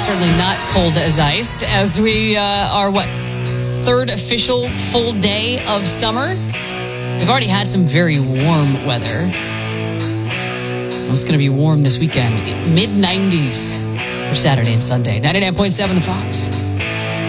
certainly not cold as ice as we are, third official full day of summer. We've already had some very warm weather. It's going to be warm this weekend. Mid-90s for Saturday and Sunday. 99.7 The Fox.